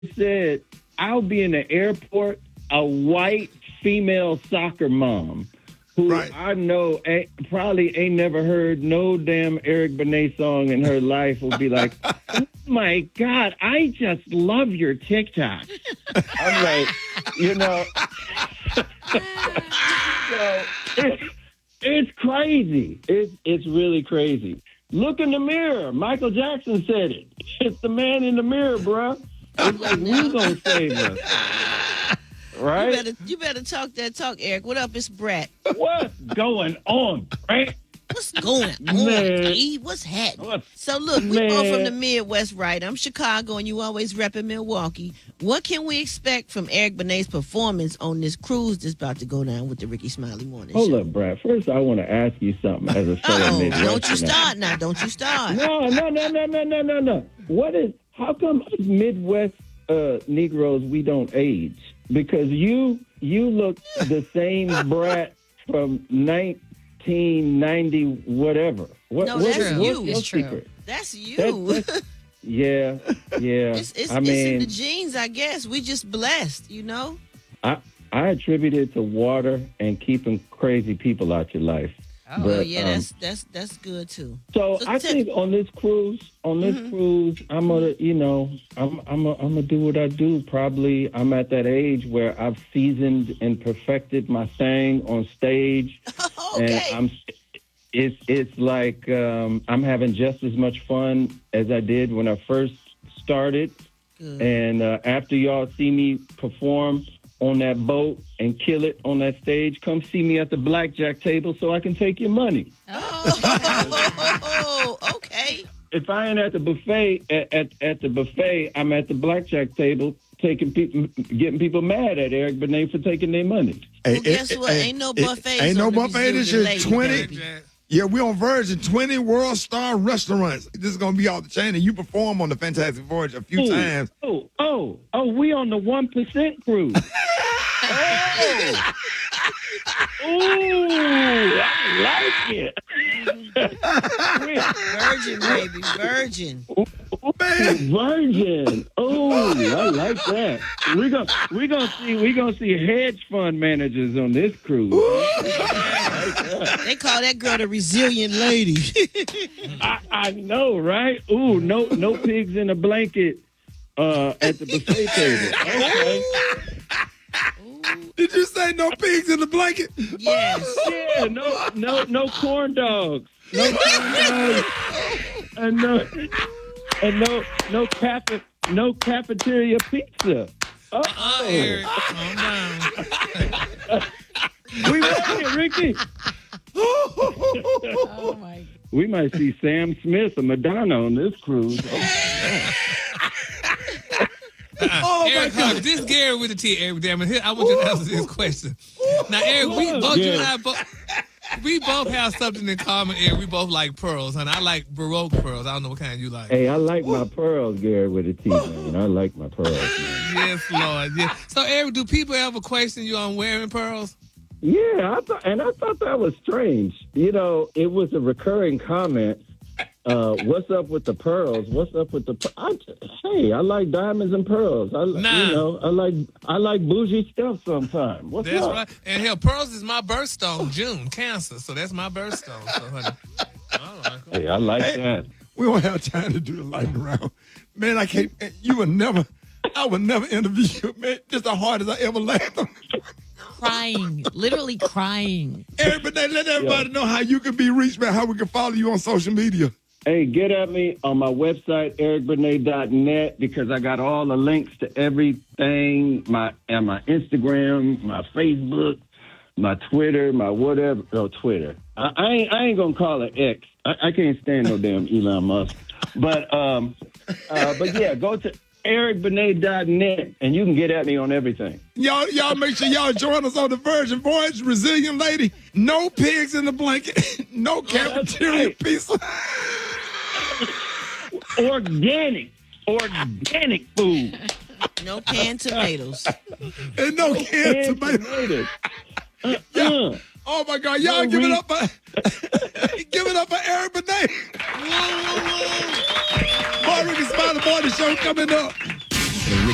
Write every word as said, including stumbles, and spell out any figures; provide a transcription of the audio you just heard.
said, I'll be in the airport, a white female soccer mom who Right. I know ain't, probably ain't never heard no damn Eric Benet song in her life will be like, oh my God, I just love your TikTok. I'm like, you know, so it's, it's crazy. It's, it's really crazy. Look in the mirror. Michael Jackson said it. It's the man in the mirror, bruh. It's like, who's going to save us? Right? You better, you better talk that talk, Eric. What up? It's Brett. What's going on, Brett? What's going on, Man. E? What's happening? What? So, look, we both Man. from the Midwest, right? I'm Chicago, and you always repping Milwaukee. What can we expect from Eric Benet's performance on this cruise that's about to go down with the Ricky Smiley Morning Hold Show? up, Brad. First, I want to ask you something as a fellow Oh, Midwesterner. don't you start now. Don't you start. No, no, no, no, no, no, no, no. What is, how come us Midwest uh, Negroes, we don't age? Because you, you look the same brat from nineteen ninety whatever. What, No, what that's is- you. what's your It's true. secret? That's you. That- that- yeah, yeah. it's it's, I it's in mean, the genes, I guess. We just blessed, you know? I, I attribute it to water and keeping crazy people out your life. Oh, But, yeah, um, that's that's that's good, too. So, So I tell- think on this cruise, on this Mhm. cruise, I'm gonna, you know, I'm, I'm, a, I'm gonna do what I do. Probably, I'm at that age where I've seasoned and perfected my thing on stage, Okay. and I'm. It's, it's like um, I'm having just as much fun as I did when I first started. Good. And uh, after y'all see me perform on that boat and kill it on that stage, come see me at the blackjack table so I can take your money. Oh, okay. If I ain't at the buffet, at, at, at the buffet, I'm at the blackjack table taking people, getting people mad at Eric Benet for taking their money. Well, Hey, guess eh, what? eh, Ain't no eh, buffets Ain't no on the buffet this Brazilian year. lady, twenty. baby. Yeah, we on Virgin. twenty world star restaurants. This is gonna be off the chain, and you perform on the Fantastic Voyage a few Oh, times. Oh, oh, oh, we on the one percent cruise. oh. Ooh, I like it. Virgin, baby, virgin. Virgin. Oh, I like that. We gonna we gonna see we gonna see hedge fund managers on this cruise. They call that girl the resilient lady. I, I know, right? Ooh, no no pigs in a blanket uh, at the buffet table. Okay. Did you say no pigs in the blanket? Yes. Yeah, no no no corn dogs. No corn dogs. And no and no no cafe no cafeteria pizza. Uh Uh, Eric, calm down. We made it, Ricky. Oh, my. We might see Sam Smith or Madonna on this cruise. Oh, Eric, my God. Huff, this is Gary with the T. Eric, damn it. Here, I want you to answer this question. Now, Eric, we both, you and I both, we both have something in common, Eric. We both like pearls, and I like Baroque pearls. I don't know what kind you like. Hey, I like my pearls, Gary, with a T, man. I like my pearls, man. Yes, Lord. Yes. So, Eric, do people ever question you on wearing pearls? Yeah, I thought, and I thought that was strange. You know, it was a recurring comment. Uh, what's up with the pearls? What's up with the? Per- I, hey, I like diamonds and pearls. I, Nah. you know, I like I like bougie stuff sometimes. What's That's up? right. And hell, pearls is my birthstone, June, Cancer. So that's my birthstone. So, honey. All right. Hey, I like that. We don't have time to do the lightning round. Man, I can't. You would never. I would never interview you, man. Just the hardest I ever laughed on. Crying, literally crying. Eric, but they let everybody know how you can be reached, man. How we can follow you on social media. Hey, get at me on my website, eric benet dot net, because I got all the links to everything, my and my Instagram, my Facebook, my Twitter, my whatever. Oh, Twitter. I, I ain't I ain't gonna call it X. I, I can't stand no damn Elon Musk. But um, uh, but yeah, go to eric benet dot net and you can get at me on everything. Y'all, y'all make sure y'all join us on the Virgin Voyage, Resilient Lady. No pigs in the blanket. No cafeteria right. pizza. Organic, organic food. No canned tomatoes. And no canned And tomatoes. tomatoes. Uh-uh. Oh my God, y'all No, give it we- up for give it up for Eric Benet. More Ricky Smiley Morning Show coming up.